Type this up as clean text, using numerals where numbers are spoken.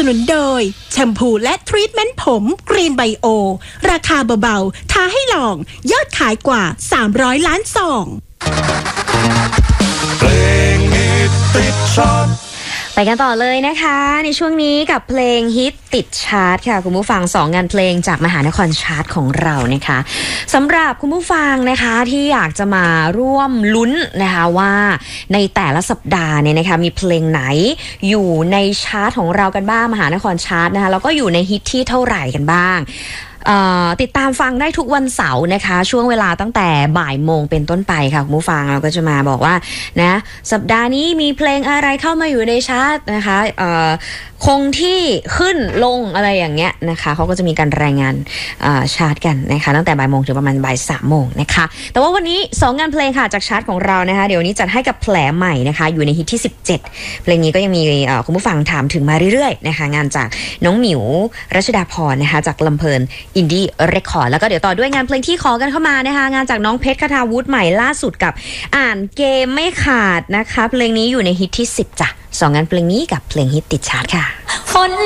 นุนโดยแชมพูและทรีทเมนต์ผมกรีนไบโอราคาเบาๆท้าให้ลองยอดขายกว่า300 ล้านซองเพลงฮิตติดชาร์ตไปกันต่อเลยนะคะในช่วงนี้กับเพลงฮิตติดชาร์ตค่ะคุณผู้ฟัง2งานเพลงจากมหานครชาร์ตของเรานะคะสำหรับคุณผู้ฟังนะคะที่อยากจะมาร่วมลุ้นนะคะว่าในแต่ละสัปดาห์เนี่ยนะคะมีเพลงไหนอยู่ในชาร์ตของเรากันบ้างมหานครชาร์ตนะคะแล้วก็อยู่ในฮิตที่เท่าไหร่กันบ้างติดตามฟังได้ทุกวันเสาร์นะคะช่วงเวลาตั้งแต่บ่ายโมงเป็นต้นไปค่ะคุณผู้ฟังเราก็จะมาบอกว่านะสัปดาห์นี้มีเพลงอะไรเข้ามาอยู่ในชาร์ตนะคะคงที่ขึ้นลงอะไรอย่างเงี้ยนะคะเขาก็จะมีการรายงานชาร์ตกันนะคะตั้งแต่บ่ายโมงถึงประมาณบ่าย3โมงนะคะแต่ว่าวันนี้2งานเพลงค่ะจากชาร์ตของเรานะคะเดี๋ยวนี้จัดให้กับแผลใหม่นะคะอยู่ในฮิตที่17เพลงนี้ก็ยังมีคุณผู้ฟังถามถึงมาเรื่อยๆนะคะงานจากน้องหมิวรัชดาพรนะคะจากลำเพลินอินดี้เรคคอร์ดแล้วก็เดี๋ยวต่อด้วยงานเพลงที่ขอกันเข้ามานะคะงานจากน้องเพชรคทาวุฒิใหม่ล่าสุดกับอ่านเกมไม่ขาดนะคะเพลงนี้อยู่ในฮิตที่10จ้ะ2งานเพลงนี้กับเพลงฮิตติดชาร์ตค่ะ